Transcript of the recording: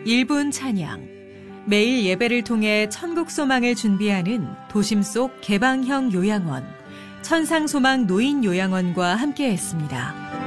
1분 찬양, 매일 예배를 통해 천국 소망을 준비하는 도심 속 개방형 요양원, 천상소망 노인 요양원과 함께했습니다.